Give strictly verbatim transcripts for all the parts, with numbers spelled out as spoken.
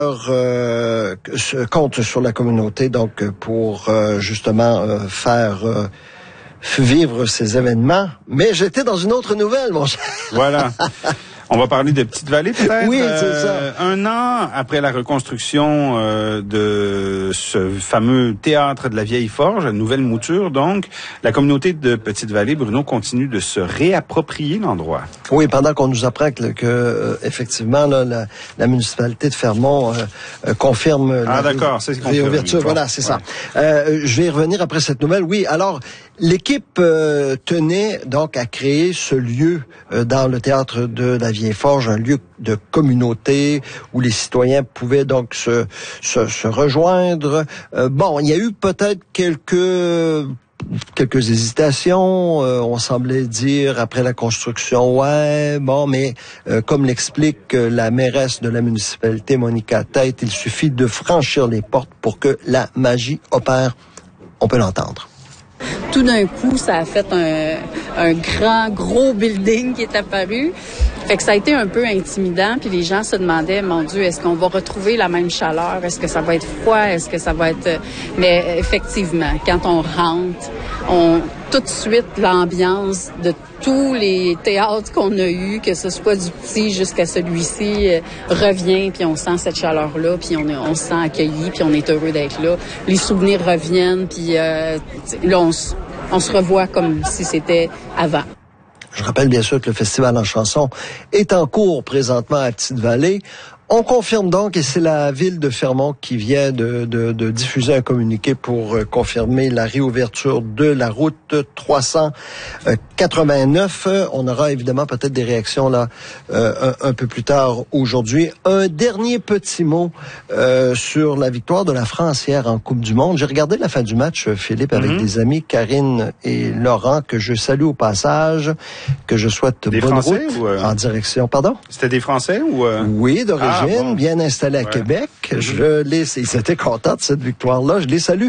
Euh, compte sur la communauté donc pour euh, justement euh, faire euh, vivre ces événements. Mais j'étais dans une autre nouvelle, mon cher. Voilà. On va parler de Petite-Vallée, peut-être? Oui, c'est euh, ça. Un an après la reconstruction euh, de ce fameux théâtre de la Vieille Forge, la nouvelle mouture, donc, la communauté de Petite-Vallée, Bruno, continue de se réapproprier l'endroit. Oui, pendant qu'on nous apprend que, que euh, effectivement, là, la, la municipalité de Fermont euh, euh, confirme ah, la d'accord, c'est réouverture. Voilà, c'est ouais. ça. Euh, je vais y revenir après cette nouvelle. Oui, alors, l'équipe euh, tenait donc à créer ce lieu euh, dans le théâtre de la Vieille Forge, un lieu de communauté où les citoyens pouvaient donc se, se, se rejoindre. Euh, bon, il y a eu peut-être quelques quelques hésitations. Euh, on semblait dire après la construction, ouais, bon, mais euh, comme l'explique euh, la mairesse de la municipalité, Monica Tête, il suffit de franchir les portes pour que la magie opère. On peut l'entendre. Tout d'un coup, ça a fait un, un grand, gros building qui est apparu. Fait que ça a été un peu intimidant, puis les gens se demandaient, mon Dieu, est-ce qu'on va retrouver la même chaleur? Est-ce que ça va être froid? Est-ce que ça va être... Mais effectivement, quand on rentre, on tout de suite, l'ambiance de tous les théâtres qu'on a eus, que ce soit du petit jusqu'à celui-ci, euh, revient, puis on sent cette chaleur-là, puis on, on se sent accueilli, puis on est heureux d'être là. Les souvenirs reviennent, puis euh, là, on, on se revoit comme si c'était avant. Je rappelle bien sûr que le Festival en chanson est en cours présentement à Petite-Vallée. On confirme donc, et c'est la ville de Fermont qui vient de, de, de diffuser un communiqué pour euh, confirmer la réouverture de la route trois cent quatre-vingt-neuf. On aura évidemment peut-être des réactions là euh, un, un peu plus tard aujourd'hui. Un dernier petit mot euh, sur la victoire de la France hier en Coupe du Monde. J'ai regardé la fin du match, Philippe, avec mm-hmm. des amis, Karine et Laurent, que je salue au passage, que je souhaite des bonne Français route ou euh... en direction. Pardon? C'était des Français ou... Euh... Oui, d'origine. Ah, bon. Bien installé à ouais. Québec. Je les, ils étaient contents de cette victoire-là. Je les salue.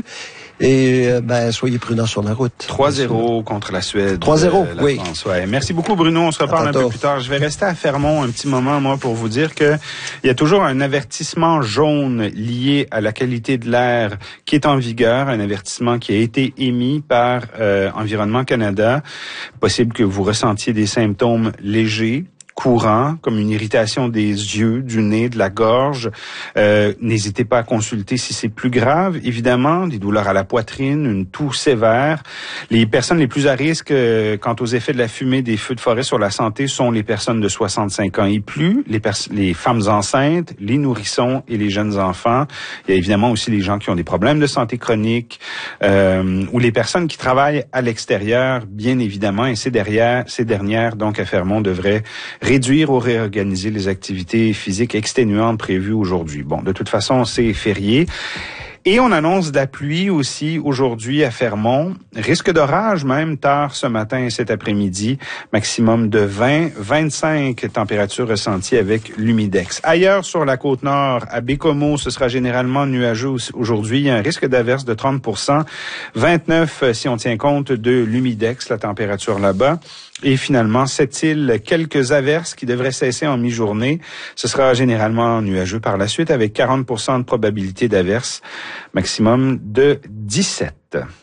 Et ben, soyez prudents sur la route. trois zéro contre la Suède. trois zéro, euh, oui. France, ouais. Merci beaucoup, Bruno. On se reparle un peu plus tard. Je vais rester à Fermont un petit moment, moi, pour vous dire que il y a toujours un avertissement jaune lié à la qualité de l'air qui est en vigueur. Un avertissement qui a été émis par euh, Environnement Canada. Possible que vous ressentiez des symptômes légers, courant, comme une irritation des yeux, du nez, de la gorge. Euh, n'hésitez pas à consulter si c'est plus grave. Évidemment, des douleurs à la poitrine, une toux sévère. Les personnes les plus à risque euh, quant aux effets de la fumée des feux de forêt sur la santé sont les personnes de soixante-cinq ans et plus, les, pers- les femmes enceintes, les nourrissons et les jeunes enfants. Il y a évidemment aussi les gens qui ont des problèmes de santé chronique euh, ou les personnes qui travaillent à l'extérieur, bien évidemment. Et ces derrière, ces dernières, donc à Fermont, devraient réduire ou réorganiser les activités physiques exténuantes prévues aujourd'hui. Bon, de toute façon, c'est férié. Et on annonce de la pluie aussi aujourd'hui à Fermont. Risque d'orage même tard ce matin et cet après-midi. Maximum de vingt, vingt-cinq températures ressenties avec l'humidex. Ailleurs sur la côte nord, à Bécomo, ce sera généralement nuageux aujourd'hui. Il y a un risque d'averse de trente pour cent. vingt-neuf si on tient compte de l'humidex, la température là-bas. Et finalement, cette île, quelques averses qui devraient cesser en mi-journée. Ce sera généralement nuageux par la suite avec quarante pour cent de probabilité d'averse, maximum de dix-sept.